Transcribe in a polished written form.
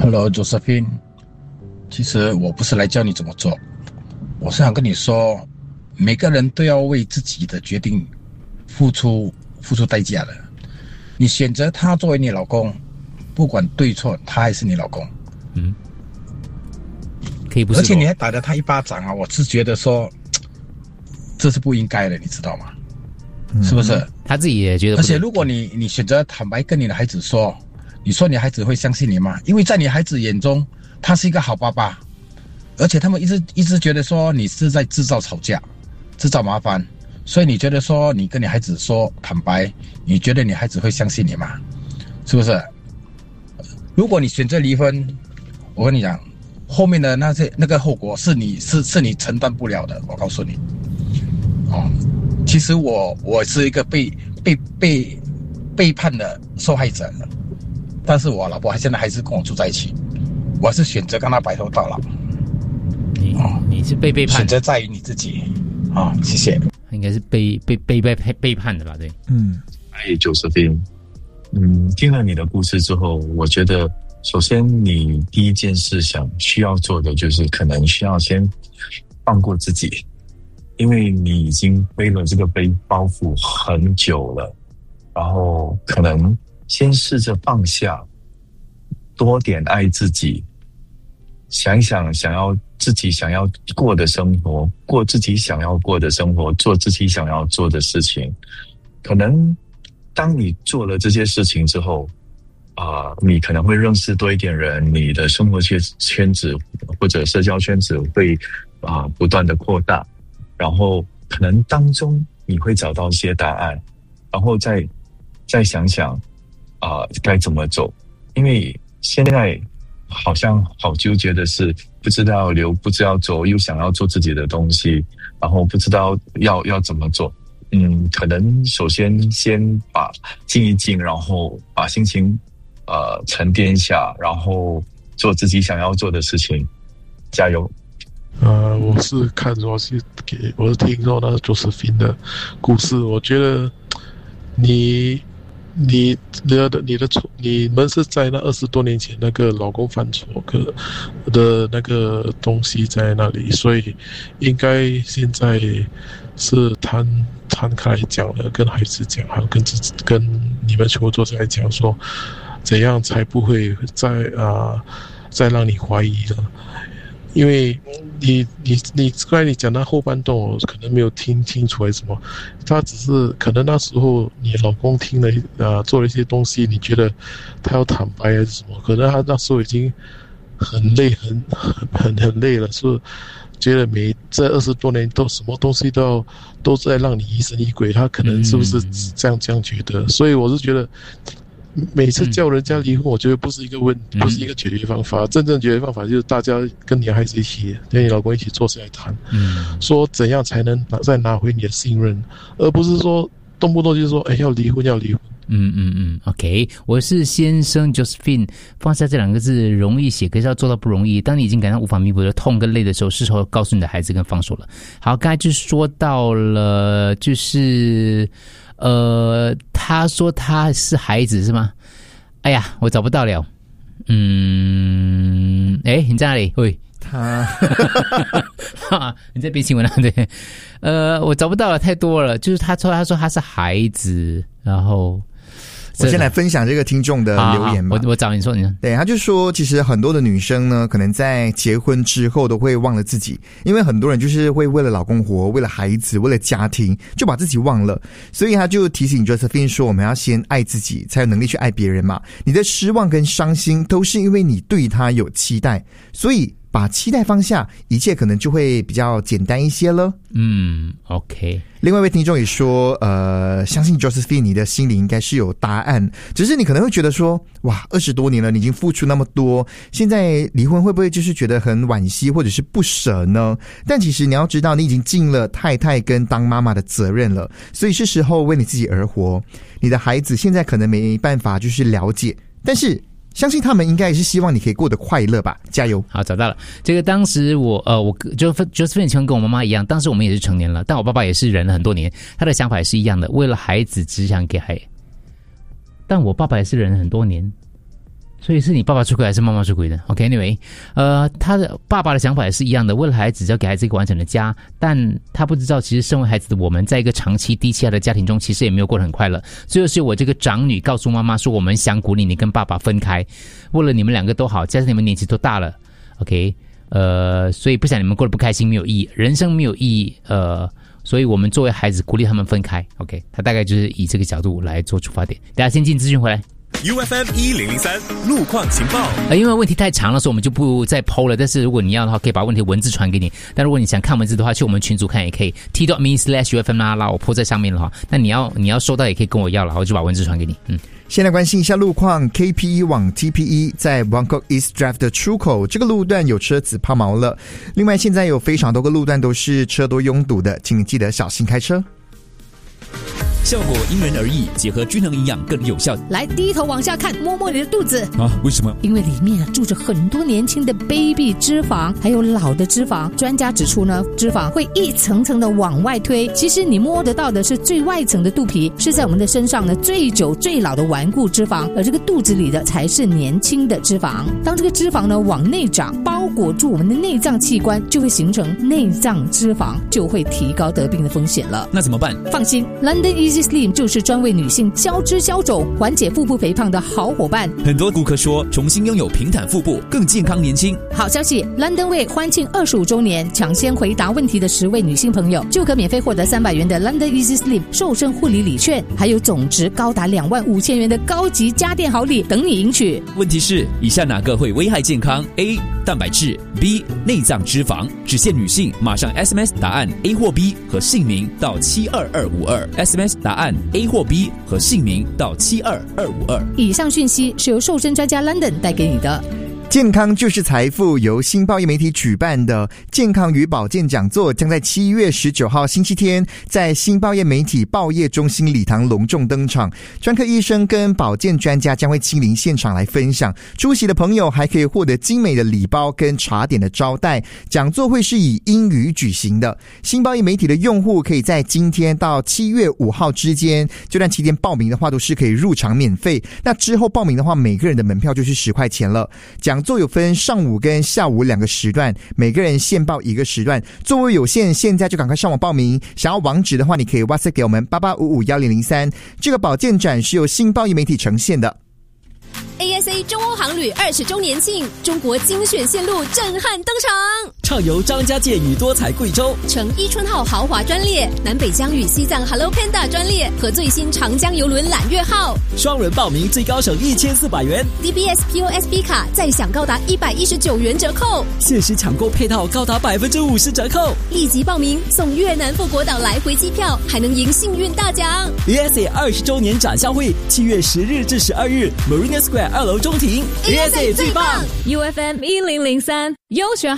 Hello Josephine，其实我不是来教你怎么做，我是想跟你说，每个人都要为自己的决定付出代价的。你选择他作为你老公，不管对错，他还是你老公。 可以不是？ 而且你还打了他一巴掌啊！我是觉得说，这是不应该的，你知道吗？是不是？ 他自己也觉得不。 而且如果你选择坦白跟你的孩子说，你说你孩子会相信你吗？因为在你孩子眼中，他是一个好爸爸，而且他们一直觉得说你是在制造吵架、制造麻烦，所以你觉得说你跟你孩子说坦白，你觉得你孩子会相信你吗？是不是？如果你选择离婚，我跟你讲，后面的那个后果是你承担不了的，我告诉你。其实我是一个背叛的受害者，但是我老婆现在还是跟我住在一起，我是选择跟她白头到老。 你是被背叛， 选择在于你自己。谢谢。 应该是背叛的吧？对。 Josephine，听了你的故事之后，我觉得首先你第一件事需要做的就是可能需要先放过自己，因为你已经背了这个包袱很久了，然后可能先试着放下，多点爱自己，想一想自己想要过的生活，过自己想要过的生活，做自己想要做的事情。可能当你做了这些事情之后，你可能会认识多一点人，你的生活圈子或者社交圈子会不断的扩大，然后可能当中你会找到一些答案，然后再想想该怎么走。因为现在好像好纠结的是，不知道留，不知道走，又想要做自己的东西，然后不知道要怎么做。可能首先把静一静，然后把心情沉淀一下，然后做自己想要做的事情。加油。 我是听说那个 Josephine 的故事，我觉得你们是在那20多年前那个老公犯错的那个东西在那里，所以应该现在是摊开讲了，跟孩子讲，还有跟你们全部坐下来讲，说怎样才不会再让你怀疑了。因为你刚才你讲那后半段，我可能没有听清楚还是什么，他只是可能那时候你老公听了做了一些东西，你觉得他要坦白还是什么，可能他那时候已经很累很累了，是觉得这20多年都什么东西都在让你疑神疑鬼，他可能是不是这样觉得？所以我是觉得每次叫人家离婚，我觉得不是一个解决方法。真正解决方法就是大家跟你的孩子一起，跟你老公一起坐下来谈，说怎样才能再拿回你的信任，而不是说动不动就说要离婚。 OK， 我是先生 Josephine， 放下这2个字容易写，可是要做到不容易。当你已经感到无法弥补的痛跟累的时候，是时候告诉你的孩子跟放手了。好，刚才就说到了，就是他说他是孩子是吗？哎呀，我找不到了。你在哪里？喂，你在编新闻啊？对，我找不到了，太多了。就是他说他是孩子，然后我先来分享这个听众的留言吧。 我找你说， 对，他就说，其实很多的女生呢，可能在结婚之后都会忘了自己，因为很多人就是会为了老公活，为了孩子，为了家庭，就把自己忘了。所以他就提醒 Josephine 说，我们要先爱自己，才有能力去爱别人嘛。你的失望跟伤心都是因为你对他有期待，所以把期待放下，一切可能就会比较简单一些了。 OK。 另外一位听众也说，相信 Josephine 你的心里应该是有答案，只是你可能会觉得说，哇，20多年了，你已经付出那么多，现在离婚会不会就是觉得很惋惜或者是不舍呢？但其实你要知道，你已经尽了太太跟当妈妈的责任了，所以是时候为你自己而活。你的孩子现在可能没办法就是了解，但是相信他们应该也是希望你可以过得快乐吧，加油。 好，找到了。这个当时我Josephine 情况跟我妈妈一样，当时我们也是成年了，但我爸爸也是忍了很多年，他的想法也是一样的，为了孩子只想给孩。但我爸爸也是忍了很多年， 所以是你爸爸出轨还是妈妈出轨的 ？OK，anyway，他的爸爸的想法也是一样的，为了孩子，只要给孩子一个完整的家，但他不知道，其实身为孩子的我们，在一个长期低气压的家庭中，其实也没有过得很快乐。最后是我这个长女告诉妈妈说，我们想鼓励你跟爸爸分开，为了你们两个都好，加上你们年纪都大了 ，OK，所以不想你们过得不开心，没有意义，人生没有意义，所以我们作为孩子鼓励他们分开 ，OK， 他大概就是以这个角度来做出发点。大家先进资讯回来。 UFM 1003路况情报。 因为问题太长了，所以我们就不再 PO 了。但是如果你要的话，可以把问题文字传给你。但如果你想看文字的话，去我们群组看也可以 t.me/UFM 啦，我 PO 在上面了哈。那你要收到也可以跟我要了，我就把文字传给你。 先来关心一下路况 ，KPE 往 TPE 在 Buangkok East Drive 的出口，这个路段有车子抛锚了。另外，现在有非常多个路段都是车多拥堵的，请你记得小心开车。 效果因人而异，结合均衡营养更有效。 来，低头往下看，摸摸你的肚子啊？为什么？ 因为里面住着很多年轻的 baby 脂肪，还有老的脂肪。专家指出呢，脂肪会一层层的往外推。其实你摸得到的是最外层的肚皮，是在我们的身上呢最久最老的顽固脂肪，而这个肚子里的才是年轻的脂肪。当这个脂肪呢往内长，包裹住我们的内脏器官，就会形成内脏脂肪，就会提高得病的风险了。 那怎么办？ 放心 ，London Easy Slim 就是专为女性消脂消肿、缓解腹部肥胖的好伙伴。 很多顾客说，重新拥有平坦腹部，更健康年轻。 好消息 ，London Way 欢庆25周年，抢先回答问题的10位女性朋友，就可免费获得300元的 London Easy Slim 瘦身护理礼券，还有总值高达25000元的高级家电好礼等你赢取。 问题是，以下哪个会危害健康 ？A. 蛋白质 B. 内脏脂肪。只限女性，马上 SMS 答案 A 或 B 和姓名到72252 SMS 答案 A 或 B 和姓名到72252。 以上讯息是由瘦身专家 London 带给你的。 健康就是财富，由新报业媒体举办的健康与保健讲座将在7月19号星期天在新报业媒体报业中心礼堂隆重登场，专科医生跟保健专家将会亲临现场来分享，出席的朋友还可以获得精美的礼包跟茶点的招待。讲座会是以英语举行的，新报业媒体的用户可以在今天到7月5号之间，这段期间报名的话都是可以入场免费，那之后报名的话每个人的门票就是10块钱了。讲座有分上午跟下午2个时段，每个人限报1个时段，座位有限，现在就赶快上网报名。想要网址的话，你可以 WhatsApp 给我们88551003。这个保健展是由新报业媒体呈现的。 ASA 中欧航旅20周年庆，中国精选线路震撼登场， 畅游张家界与多彩贵州， 乘伊春号豪华专列，南北疆与西藏 Hello Panda 专列和最新长江邮轮揽月号， 双人报名最高省1400元， DBS POSB 卡再享高达119元折扣， 限时抢购配套高达50%折扣， 立即报名送越南富国岛来回机票，还能赢幸运大奖。 ASA 20周年展销会7月10日至12日 Marina Square 2楼中庭， ASA 最棒。 UFM 1003优选